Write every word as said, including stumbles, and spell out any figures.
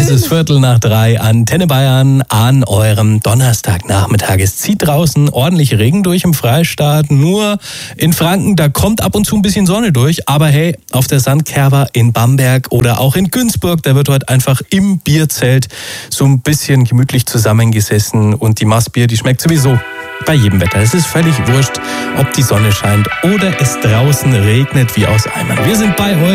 Es ist Viertel nach drei, Antenne Bayern an eurem Donnerstagnachmittag. Es zieht draußen ordentlich Regen durch im Freistaat. Nur in Franken, da kommt ab und zu ein bisschen Sonne durch. Aber hey, auf der Sandkerber in Bamberg oder auch in Günzburg, da wird heute einfach im Bierzelt so ein bisschen gemütlich zusammengesessen. Und die Maßbier, die schmeckt sowieso bei jedem Wetter. Es ist völlig wurscht, ob die Sonne scheint oder es draußen regnet wie aus Eimern. Wir sind bei euch.